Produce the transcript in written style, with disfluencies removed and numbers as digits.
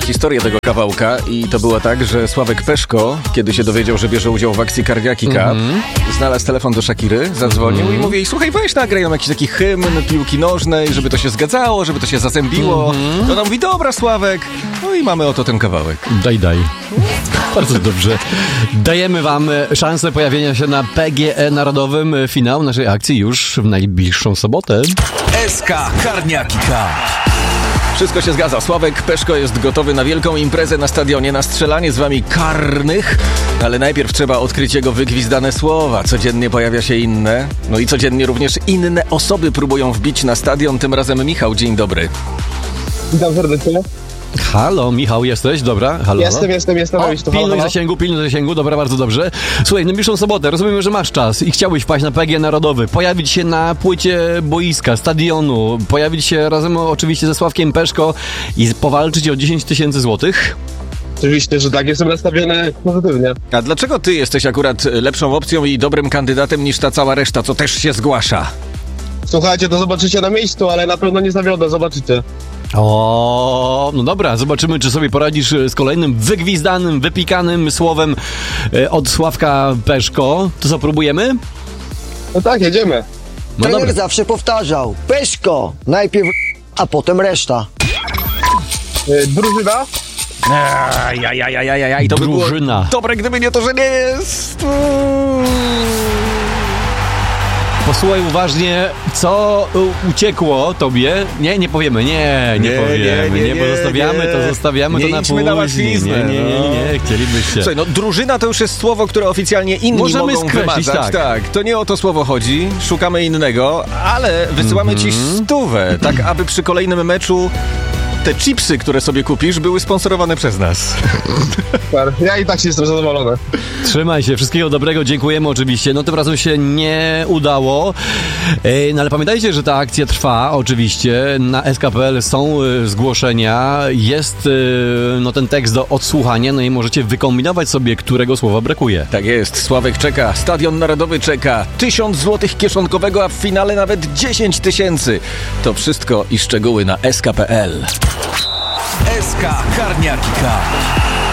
historię tego kawałka i to było tak, że Sławek Peszko, kiedy się dowiedział, że bierze udział w akcji Cardiaki Cup, znalazł telefon do Shakiry, zadzwonił i mówi jej, słuchaj, weź nagraj nam jakiś taki hymn piłki nożnej, żeby to się zgadzało, żeby to się zazębiło. To ona mówi, dobra Sławek, no i mamy oto ten kawałek. Daj. Bardzo dobrze. Dajemy wam szansę pojawienia się na PGE Narodowym. Finał naszej akcji już w najbliższą sobotę. SK Cardiaki Cup. Wszystko się zgadza. Sławek Peszko jest gotowy na wielką imprezę na stadionie, na strzelanie z wami karnych, ale najpierw trzeba odkryć jego wygwizdane słowa. Codziennie pojawia się inne, no i codziennie również inne osoby próbują wbić na stadion. Tym razem Michał, dzień dobry. Witam serdecznie. Halo, Michał, jesteś? Dobra, halo. Jestem. Pilnuj zasięgu, dobra, bardzo dobrze. Słuchaj, najbliższą sobotę, rozumiem, że masz czas i chciałbyś wpaść na PGE Narodowy, pojawić się na płycie boiska, stadionu, pojawić się razem oczywiście ze Sławkiem Peszko i powalczyć o 10 000 złotych? Oczywiście, że tak, jestem nastawiony pozytywnie. A dlaczego ty jesteś akurat lepszą opcją i dobrym kandydatem niż ta cała reszta, co też się zgłasza? Słuchajcie, to zobaczycie na miejscu, ale na pewno nie zawiodę, zobaczycie. O, no dobra, zobaczymy, czy sobie poradzisz z kolejnym wygwizdanym, wypikanym słowem od Sławka Peszko. To co, próbujemy? No tak, jedziemy. No Trener dobra. zawsze powtarzał, Peszko, najpierw a potem reszta. Drużyna? I to by było Drużyna. dobre, gdyby nie to, że nie jest. Posłuchaj uważnie, co uciekło tobie. Nie powiemy, bo zostawiamy to na idźmy później. na łatwiznę, Nie, chcielibyście. Słuchaj, no drużyna to już jest słowo, które oficjalnie inni Możemy mogą skreślić, wymazać. tak. To nie o to słowo chodzi, szukamy innego, ale wysyłamy ci 100, tak aby przy kolejnym meczu te chipsy, które sobie kupisz, były sponsorowane przez nas. Super. Ja i tak jestem zadowolony. Trzymaj się, wszystkiego dobrego, dziękujemy oczywiście. No tym razem się nie udało, no ale pamiętajcie, że ta akcja trwa oczywiście, na SK.pl są zgłoszenia, jest no ten tekst do odsłuchania, no i możecie wykombinować sobie, którego słowa brakuje. Tak jest, Sławek czeka, Stadion Narodowy czeka, 1000 złotych kieszonkowego, a w finale nawet 10 000. To wszystko i szczegóły na sk.pl. SK Cardiaki Cup.